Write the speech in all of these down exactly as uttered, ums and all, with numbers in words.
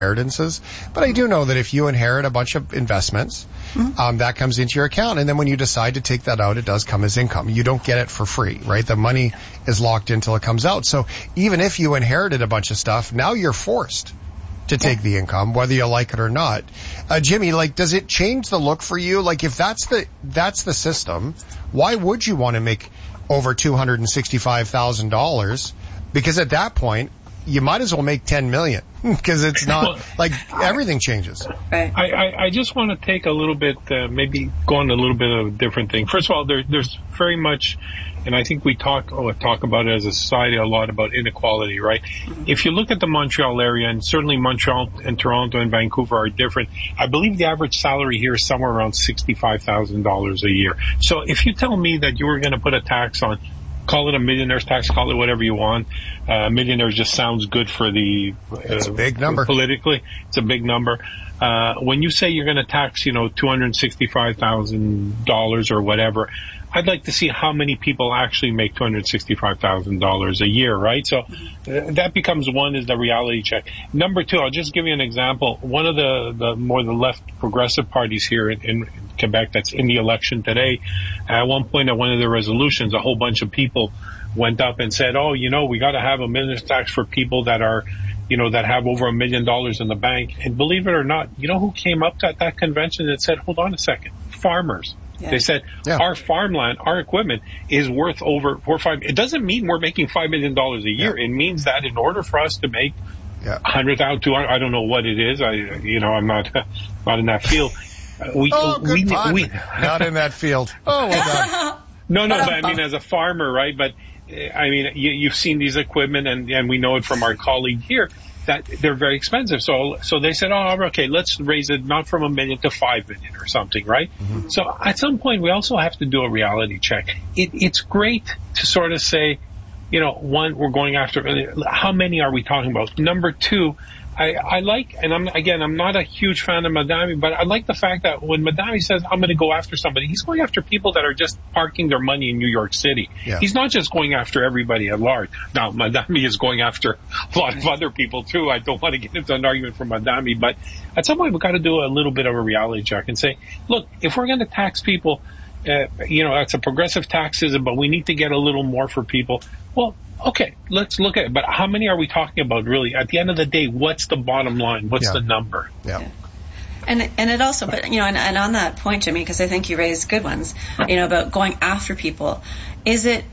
inheritances. But I do know that if you inherit a bunch of investments, mm-hmm. um, that comes into your account. And then when you decide to take that out, it does come as income. You don't get it for free, right? The money is locked in until it comes out. So even if you inherited a bunch of stuff, now you're forced to take yeah. the income, whether you like it or not. Uh, Jimmy, like, does it change the look for you? Like, if that's the, that's the system, why would you want to make over two hundred sixty-five thousand dollars? Because at that point, you might as well make ten million because it's not well, like everything changes. I, I, I just want to take a little bit, uh, maybe go on a little bit of a different thing. First of all, there, there's very much, and I think we talk oh, talk about it as a society a lot about inequality, right? Mm-hmm. If you look at the Montreal area, and certainly Montreal and Toronto and Vancouver are different, I believe the average salary here is somewhere around sixty-five thousand dollars a year. So if you tell me that you were going to put a tax on, call it a millionaire's tax, call it whatever you want. Uh, millionaire just sounds good for the uh, it's a big number. Politically, it's a big number. Uh, when you say you're going to tax, you know, two hundred sixty-five thousand dollars or whatever, I'd like to see how many people actually make two hundred sixty-five thousand dollars a year, right? So uh, that becomes one is the reality check. Number two, I'll just give you an example. One of the, the more the left progressive parties here in, in Quebec that's in the election today, at one point at one of the resolutions, a whole bunch of people went up and said, oh, you know, we got to have a millionaire's tax for people that are, you know, that have over a million dollars in the bank. And believe it or not, you know who came up at that convention and said, hold on a second, farmers. Yeah. They said, yeah. our farmland, our equipment is worth over four or five. It doesn't mean we're making five million dollars a year. Yeah. It means that in order for us to make yeah. one hundred thousand, two hundred, I don't know what it is. I, you know, I'm not, not in that field. We, oh, good we, pun. we, not in that field. Oh, well done. No, no, but I mean, as a farmer, right? But I mean, you, you've seen these equipment, and, and we know it from our colleague here that they're very expensive. So, so they said, oh, okay, let's raise it not from a million to five million or something, right? Mm-hmm. So at some point, we also have to do a reality check. It, it's great to sort of say, you know, one, we're going after, how many are we talking about? Number two, I, I like, and I'm, again, I'm not a huge fan of Madame, but I like the fact that when Madame says, I'm going to go after somebody, he's going after people that are just parking their money in New York City. Yeah. He's not just going after everybody at large. Now, Madame is going after a lot of other people too. I don't want to get into an argument for Madame, but at some point we've got to do a little bit of a reality check and say, look, if we're going to tax people, uh, you know, it's a progressive taxism, but we need to get a little more for people. Well, okay, let's look at it. But how many are we talking about, really? At the end of the day, what's the bottom line? What's yeah. the number? Yeah. yeah. And and it also, but you know, and, and on that point, Jimmy, because I think you raised good ones, you know, about going after people. Is it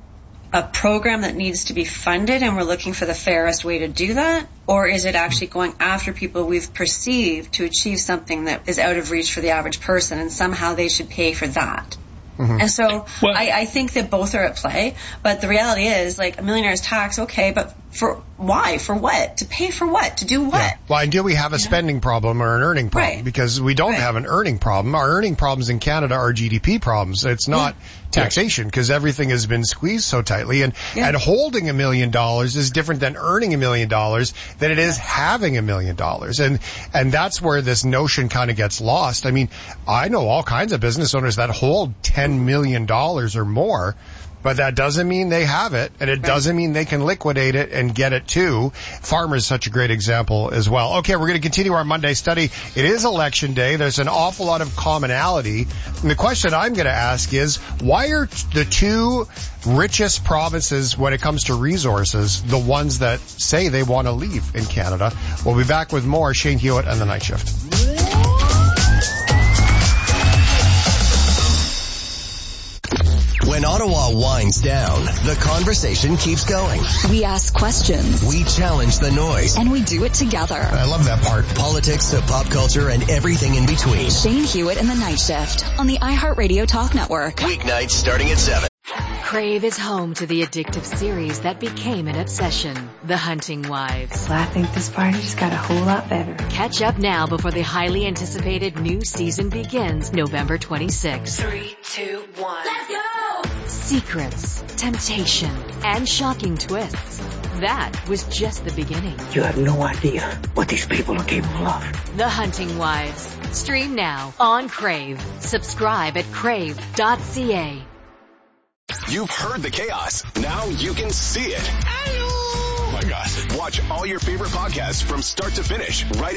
a program that needs to be funded and we're looking for the fairest way to do that? Or is it actually going after people we've perceived to achieve something that is out of reach for the average person and somehow they should pay for that? Mm-hmm. And so well, I, I think that both are at play, but the reality is, like, a millionaire's tax, okay, but for why? For what? To pay for what? To do what? Yeah. Well, and do we have a spending problem or an earning problem? Right. Because we don't right. have an earning problem. Our earning problems in Canada are G D P problems. It's not yeah. taxation, because everything has been squeezed so tightly. And, yeah. and holding a million dollars is different than earning a million dollars than it is having a million dollars. And, and that's where this notion kind of gets lost. I mean, I know all kinds of business owners that hold ten million dollars or more, but that doesn't mean they have it, and it right. doesn't mean they can liquidate it and get it too. Farmers is such a great example as well. Okay, we're going to continue our Monday study. It is election day. There's an awful lot of commonality. And the question I'm going to ask is, why are the two richest provinces when it comes to resources the ones that say they want to leave in Canada? We'll be back with more Shane Hewitt and the Night Shift. When Ottawa winds down, the conversation keeps going. We ask questions. We challenge the noise. And we do it together. I love that part. Politics to pop culture and everything in between. Shane Hewitt and the Night Shift on the iHeartRadio Talk Network. Weeknights starting at seven. Crave is home to the addictive series that became an obsession, The Hunting Wives. Well, I think this party just got a whole lot better. Catch up now before the highly anticipated new season begins November twenty-sixth. Three, two, one. Let's go! Secrets, temptation, and shocking twists. That was just the beginning. You have no idea what these people are capable of. The Hunting Wives. Stream now on Crave. Subscribe at crave dot c a. You've heard the chaos. Now you can see it. Hello! Oh my God. us. Watch all your favorite podcasts from start to finish right